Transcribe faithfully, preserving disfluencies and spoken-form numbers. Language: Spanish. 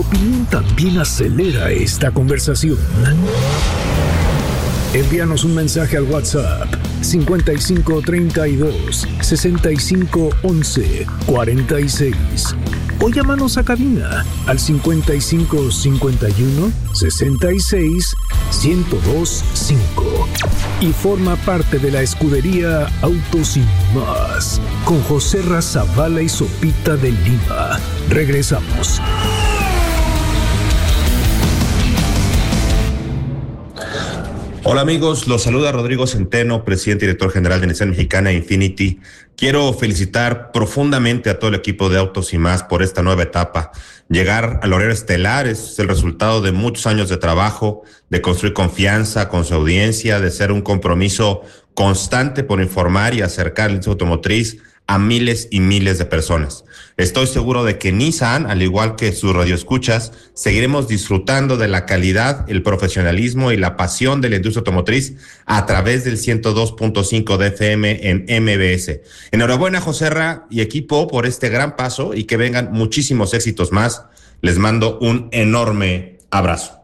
Tu opinión también acelera esta conversación. Envíanos un mensaje al WhatsApp cincuenta y cinco treinta y dos sesenta y cinco once cuarenta y seis o llámanos a cabina al cincuenta y cinco cincuenta y uno sesenta y seis ciento dos cinco y forma parte de la escudería Autos y Más con José Razabala y Sopita de Lima. Regresamos. Hola amigos, los saluda Rodrigo Centeno, presidente y director general de Nissan Mexicana Infinity. Quiero felicitar profundamente a todo el equipo de Autos y Más por esta nueva etapa. Llegar al horario estelar es el resultado de muchos años de trabajo, de construir confianza con su audiencia, de ser un compromiso constante por informar y acercar la industria automotriz a miles y miles de personas. Estoy seguro de que Nissan, al igual que sus radioescuchas, seguiremos disfrutando de la calidad, el profesionalismo y la pasión de la industria automotriz a través del ciento dos punto cinco de F M en M B S. Enhorabuena, Joserra y equipo, por este gran paso y que vengan muchísimos éxitos más. Les mando un enorme abrazo.